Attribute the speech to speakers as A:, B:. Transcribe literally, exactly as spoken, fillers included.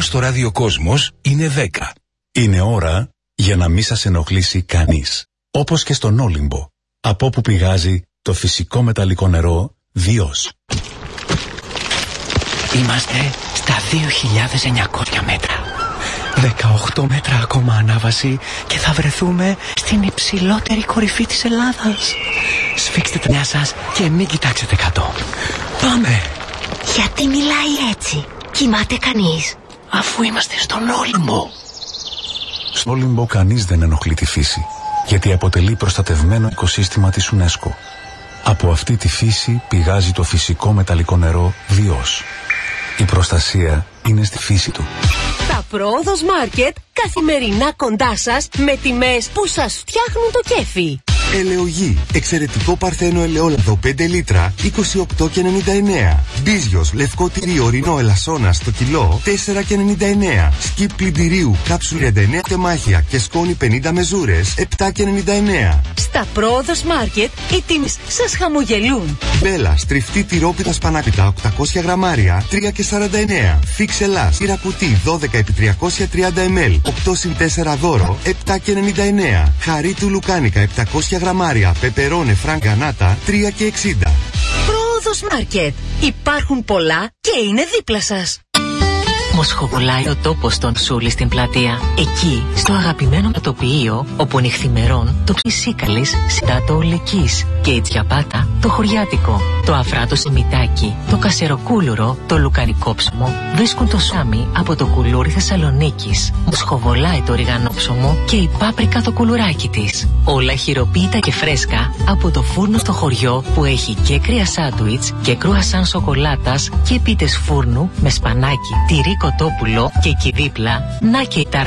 A: στο Ράδιο Κόσμος είναι δέκα.
B: Είναι ώρα για να μην σας ενοχλήσει κανείς. Όπως και στον Όλυμπο, από όπου πηγάζει το φυσικό μεταλλικό νερό Διός.
C: Είμαστε στα δύο χιλιάδες εννιακόσια μέτρα. δεκαοκτώ μέτρα ακόμα ανάβαση και θα βρεθούμε στην υψηλότερη κορυφή της Ελλάδας. Σφίξτε τα νέα σας και μην κοιτάξετε κάτω. Πάμε!
D: Γιατί μιλάει έτσι? Κοιμάται κανείς?
C: Αφού είμαστε στον Όλυμπο.
B: Στον Όλυμπο κανείς δεν ενοχλεί τη φύση, γιατί αποτελεί προστατευμένο οικοσύστημα της UNESCO. Από αυτή τη φύση πηγάζει το φυσικό μεταλλικό νερό Διός. Η προστασία είναι στη φύση του.
E: Τα Πρόοδος Μάρκετ καθημερινά κοντά σας με τιμές που σας φτιάχνουν το κέφι.
F: Ελαιογή. Εξαιρετικό παρθένο ελαιόλαδο πέντε λίτρα είκοσι οκτώ και ενενήντα εννέα. Μπίζιος λευκό τυρί ορεινό ελασσόνα στο κιλό τέσσερα και ενενήντα εννέα. Σκιπ πλυντηρίου κάψουλ τριάντα εννέα τεμάχια και σκόνη πενήντα μεζούρες επτά και ενενήντα εννέα.
E: Στα Πρόοδος Μάρκετ οι τιμές σας χαμογελούν.
F: Μπέλα στριφτή τυρόπιτα σπανάκιτα οκτακόσια γραμμάρια τρία και σαράντα εννέα. Φίξ Ελλάς τύρα κουτί δώδεκα επί τριακόσια τριάντα μιλιλίτρα οκτώ συν τέσσερα δώρο επτά και ενενήντα εννέα. Χαρί του λουκάνικα επτακόσια γραμμάρια πεπερώνε φραγκανάτα τρία και εξήντα.
E: Πρόοδος Μάρκετ. Υπάρχουν πολλά και είναι δίπλα σας.
G: Μοσχοβολάει ο τόπος των Σούλη στην πλατεία. Εκεί, στο αγαπημένο τοπίο, όπου νυχθημερών το ψησίκαλης συντά το ολεκής και η τσιαπάτα το χωριάτικο. Το αφράτο σιμιτάκι, το κασεροκούλουρο, το λουκανικόψωμο βρίσκουν το σάμι από το κουλούρι Θεσσαλονίκης. Μοσχοβολάει το ριγανόψωμο και η πάπρικα το κουλουράκι της. Όλα χειροποίητα και φρέσκα από το φούρνο στο χωριό που έχει και κρύα σάντουιτς και κρουασάν σοκολάτας και πίτες φούρνου με σπανάκι, τυρί κοτόπουλο και εκεί δίπλα να και η